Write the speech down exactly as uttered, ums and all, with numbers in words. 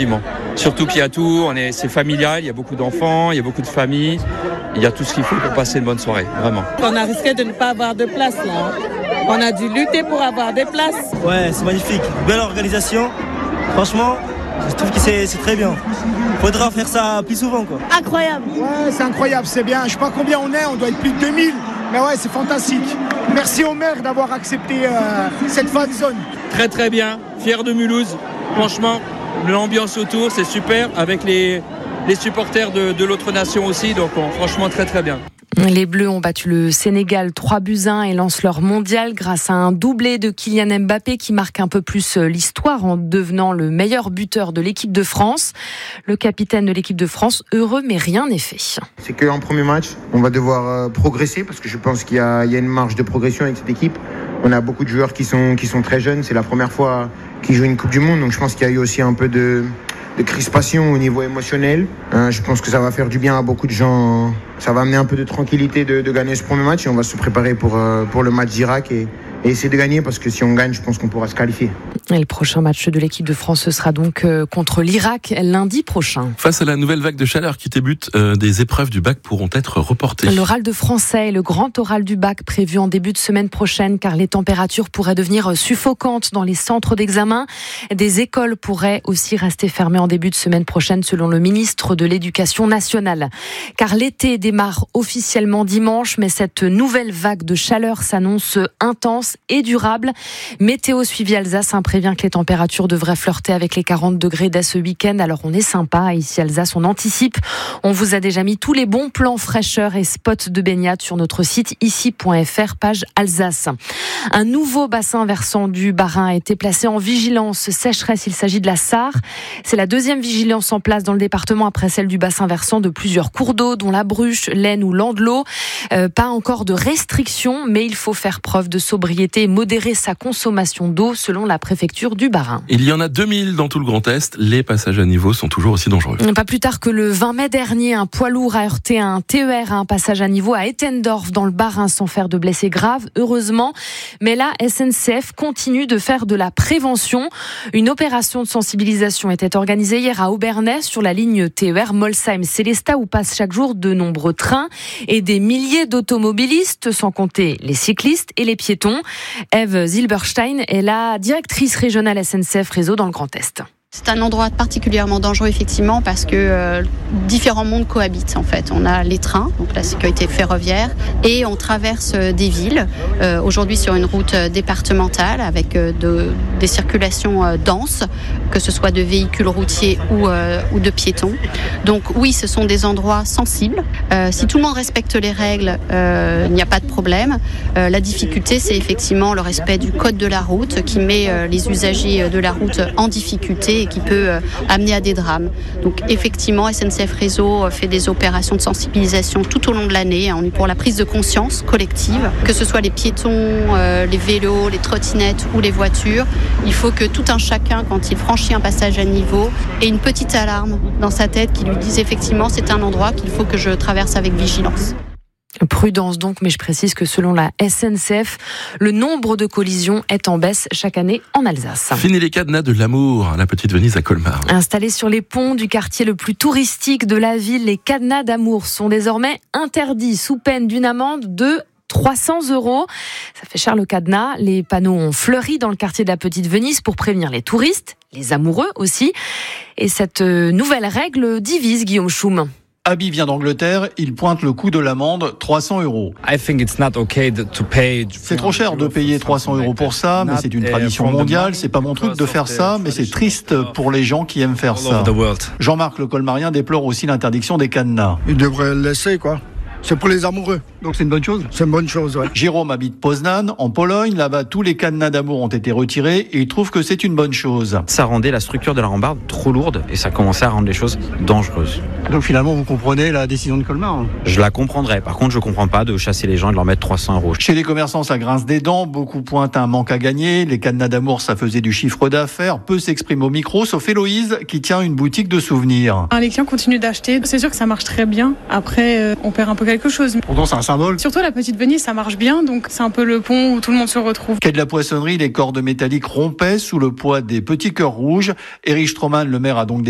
effectivement. Surtout qu'il y a tout, on est, c'est familial, il y a beaucoup d'enfants, il y a beaucoup de familles. Il y a tout ce qu'il faut pour passer une bonne soirée, vraiment. On a risqué de ne pas avoir de place là. On a dû lutter pour avoir des places. Ouais, c'est magnifique. Belle organisation. Franchement, je trouve que c'est, c'est très bien. Faudra faire ça plus souvent, quoi. Incroyable. Ouais, c'est incroyable, c'est bien. Je sais pas combien on est, on doit être plus de deux mille. Mais ouais, c'est fantastique. Merci au maire d'avoir accepté euh, cette fan zone. Très très bien, fier de Mulhouse. Franchement, l'ambiance autour, c'est super avec les, les supporters de, de l'autre nation aussi. Donc on, franchement, très très bien. Les Bleus ont battu le Sénégal trois buts à un et lancent leur mondial grâce à un doublé de Kylian Mbappé qui marque un peu plus l'histoire en devenant le meilleur buteur de l'équipe de France. Le capitaine de l'équipe de France, heureux mais rien n'est fait. C'est qu'en premier match, on va devoir euh, progresser parce que je pense qu'il y a, il y a une marge de progression avec cette équipe. On a beaucoup de joueurs qui sont, qui sont très jeunes. C'est la première fois qu'ils jouent une Coupe du Monde. Donc je pense qu'il y a eu aussi un peu de... de crispation au niveau émotionnel. Euh, je pense que ça va faire du bien à beaucoup de gens. Ça va amener un peu de tranquillité de, de gagner ce premier match et on va se préparer pour, euh, pour le match d'Irak et, et essayer de gagner parce que si on gagne, je pense qu'on pourra se qualifier. Et le prochain match de l'équipe de France, ce sera donc euh, contre l'Irak lundi prochain. Face à la nouvelle vague de chaleur qui débute, euh, des épreuves du bac pourront être reportées. L'oral de français et le grand oral du bac prévu en début de semaine prochaine car les températures pourraient devenir suffocantes dans les centres d'examen. Des écoles pourraient aussi rester fermées en début de semaine prochaine selon le ministre de l'Éducation nationale. Car l'été démarre officiellement dimanche, mais cette nouvelle vague de chaleur s'annonce intense et durable. Météo Suivi Alsace prévient que les températures devraient flirter avec les quarante degrés dès ce week-end. Alors on est sympa, ici Alsace, on anticipe. On vous a déjà mis tous les bons plans fraîcheur et spots de baignade sur notre site ici point f r, page Alsace. Un nouveau bassin versant du Bas-Rhin a été placé en vigilance sécheresse. Il s'agit de la Sarre. C'est la deuxième vigilance en place dans le département après celle du bassin versant de plusieurs cours d'eau, dont la Bruche, l'Aisne ou l'Andelot. Euh, pas encore de restrictions, mais il faut faire preuve de sobriété et modérer sa consommation d'eau selon la préfecture du Bas-Rhin. Il y en a deux mille dans tout le Grand Est. Les passages à niveau sont toujours aussi dangereux. Pas plus tard que le vingt mai dernier, un poids lourd a heurté un T E R à un passage à niveau à Ettendorf dans le Bas-Rhin sans faire de blessés graves, heureusement. Mais la S N C F continue de faire de la prévention. Une opération de sensibilisation était organisée hier à Obernai sur la ligne T E R Molsheim-Sélestat où passent chaque jour de nombreux trains et des milliers d'automobilistes, sans compter les cyclistes et les piétons. Eve Zilberstein est la directrice régionale S N C F Réseau dans le Grand Est. C'est un endroit particulièrement dangereux effectivement parce que euh, différents mondes cohabitent en fait. On a les trains, donc la sécurité ferroviaire, et on traverse euh, des villes, euh, aujourd'hui sur une route euh, départementale avec euh, de, des circulations euh, denses, que ce soit de véhicules routiers ou, euh, ou de piétons. Donc oui, ce sont des endroits sensibles. Euh, si tout le monde respecte les règles, euh, il n'y a pas de problème. Euh, la difficulté, c'est effectivement le respect du code de la route qui met euh, les usagers de la route en difficulté et qui peut euh, amener à des drames. Donc effectivement, S N C F Réseau fait des opérations de sensibilisation tout au long de l'année hein, pour la prise de conscience collective, que ce soit les piétons, euh, les vélos, les trottinettes ou les voitures. Il faut que tout un chacun, quand il franchit un passage à niveau, ait une petite alarme dans sa tête qui lui dise effectivement c'est un endroit qu'il faut que je traverse avec vigilance. Prudence donc, mais je précise que selon la S N C F, le nombre de collisions est en baisse chaque année en Alsace. Fini les cadenas de l'amour, la petite Venise à Colmar. Installés sur les ponts du quartier le plus touristique de la ville, les cadenas d'amour sont désormais interdits sous peine d'une amende de trois cents euros. Ça fait cher le cadenas. Les panneaux ont fleuri dans le quartier de la Petite Venise pour prévenir les touristes, les amoureux aussi. Et cette nouvelle règle divise Guillaume Schum. Abby vient d'Angleterre, il pointe le coût de l'amende, trois cents euros. C'est trop cher de payer trois cents euros pour ça, mais c'est une tradition mondiale, c'est pas mon truc de faire ça, mais c'est triste pour les gens qui aiment faire ça. Jean-Marc le Colmarien déplore aussi l'interdiction des cadenas. Il devrait le laisser, quoi. C'est pour les amoureux. Donc c'est une bonne chose ? C'est une bonne chose, ouais. Jérôme habite Poznan, en Pologne. Là-bas, tous les cadenas d'amour ont été retirés et il trouve que c'est une bonne chose. Ça rendait la structure de la rambarde trop lourde et ça commençait à rendre les choses dangereuses. Donc finalement, vous comprenez la décision de Colmar hein ? Je la comprendrais. Par contre, je comprends pas de chasser les gens et de leur mettre trois cents euros. Chez les commerçants, ça grince des dents. Beaucoup pointent un manque à gagner. Les cadenas d'amour, ça faisait du chiffre d'affaires. Peu s'expriment au micro, sauf Héloïse, qui tient une boutique de souvenirs. Les clients continuent d'acheter. C'est sûr que ça marche très bien. Après, euh, on perd un peu quelque chose. Pourtant, c'est un symbole. Surtout la Petite Venise, ça marche bien, donc c'est un peu le pont où tout le monde se retrouve. Quai de la Poissonnerie, les cordes métalliques rompaient sous le poids des petits cœurs rouges. Éric Stroman, le maire, a donc